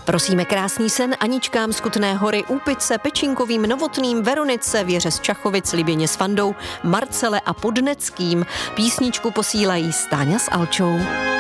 Prosíme krásný sen Aničkám z Kutné Hory, Úpice, Pečinkovým, Novotným, Veronice, Věře z Čachovic, Liběně s Fandou, Marcele a Podneckým. Písničku posílají Stáňa s Alčou.